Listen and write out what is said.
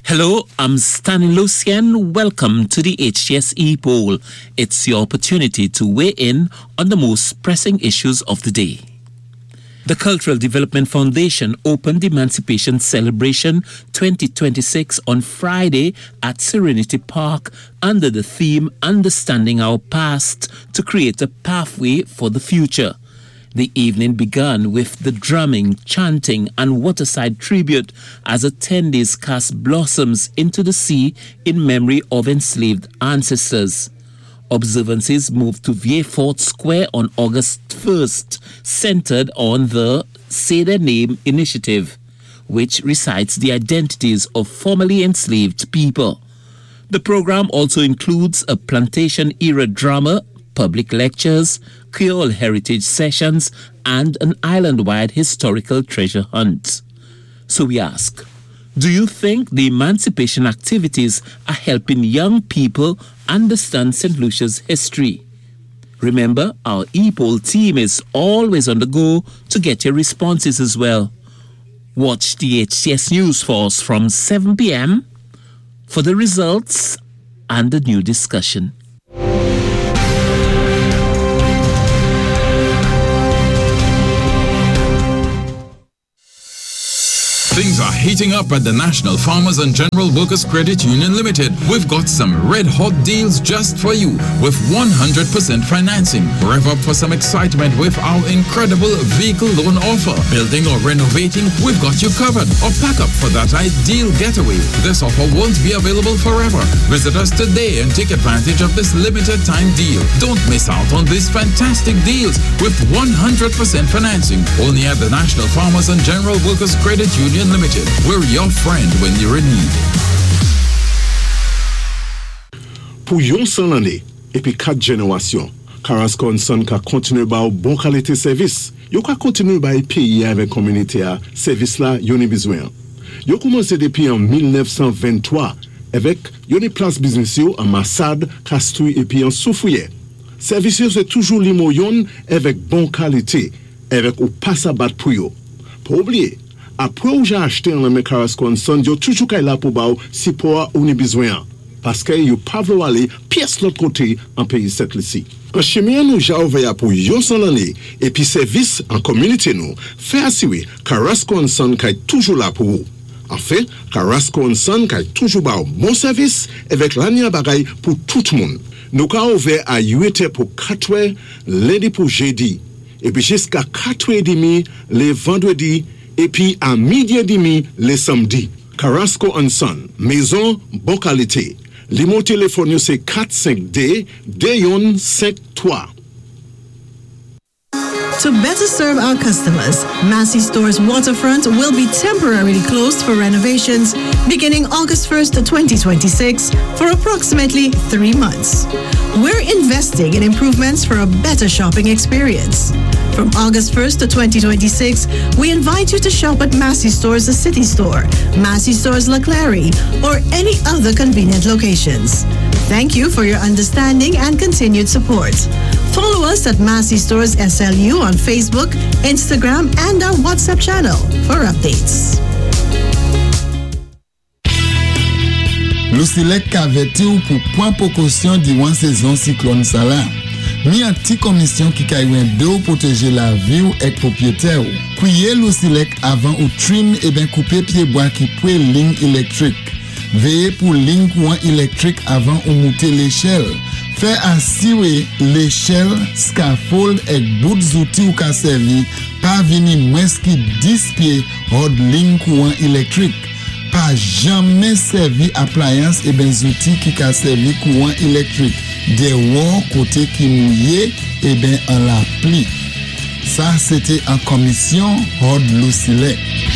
Hello, I'm Stanley Lucien. Welcome to the HTSE poll. It's your opportunity to weigh in on the most pressing issues of the day. The Cultural Development Foundation opened the Emancipation Celebration 2026 on Friday at Serenity Park under the theme Understanding Our Past to Create a Pathway for the Future. The evening began with the drumming, chanting, and waterside tribute as attendees cast blossoms into the sea in memory of enslaved ancestors. Observances moved to Vieux Fort Square on August 1st, centered on the Say Their Name initiative, which recites the identities of formerly enslaved people. The program also includes a plantation-era drama, public lectures, Creole heritage sessions, and an island-wide historical treasure hunt. So we ask, do you think the emancipation activities are helping young people understand St. Lucia's history? Remember, our e-poll team is always on the go to get your responses as well. Watch the HTS News Force from 7 p.m. for the results and the new discussion. Things are heating up at the National Farmers and General Workers Credit Union Limited. We've got some red-hot deals just for you with 100% financing. Rev up for some excitement with our incredible vehicle loan offer. Building or renovating, we've got you covered. Or pack up for that ideal getaway. This offer won't be available forever. Visit us today and take advantage of this limited time deal. Don't miss out on these fantastic deals with 100% financing. Only at the National Farmers and General Workers Credit Union Limited. We're your friend when you're in need. Pour yon 100 l'année et puis 4 générations, Carrasco & Son ka continue ba ou bon qualité service. Yo ka continue ba payer avec communauté a service là yon besoin. Yo commencé depuis en 1923 avec yon place business yo en Massad, Castouille et puis en Soufouye. Service c'est toujours limoyon avec bon qualité, avec ou pas à battre pour yo. Pas oublier après ou j'ai acheté un lame Carrasco & Son, yo toujours kay là pour ba si pour ou ni besoin parce que yo pas vouloir aller pièce l'autre côté en pays cette ici. En chemin nous j'ai ouvert pour yon 100 l'année et puis service en communauté nous fait assurer Carrasco & Son kay toujours là pour vous. En fait, Carrasco & Son kay toujours ba bon service avec l'année bagay pour tout le monde. Nous ka ouvert à 8h pour 4h, lundi pour jeudi et puis jusqu'à 4h30 les vendredis et puis à midi et demi les samedis. Carrasco & Son, maison, bonne qualité. Le téléphone c'est 45D, Dayon 53. To better serve our customers, Massey Stores Waterfront will be temporarily closed for renovations beginning August 1st, 2026 for approximately 3 months. We're investing in improvements for a better shopping experience. From August 1st to 2026, we invite you to shop at Massey Stores The City Store, Massey Stores La Clary, or any other convenient locations. Thank you for your understanding and continued support. Follow us at Massey Stores SLU on Facebook, Instagram, and our WhatsApp channel for updates. Lucilec kaveti ou pour point précaution durant saison cyclone Salah. Mi an ti commission qui kaywen de ou protéger la vie ou ek propriétaire ou. Kouye Lucilec avant ou trim et ben couper pied bois qui poué ligne électrique. Veillez pour ligne courant électrique avant ou monter l'échelle. Fait assurer l'échelle, scaffold et bout d'outils ou ka servi pas venir moins qui 10 pieds hors ligne courant électrique. Pas jamais servi appliance et ben outils qui ka servi courant électrique. Des wall côté qui mouillé et ben en la pli. Ça c'était en commission hors Lucilec.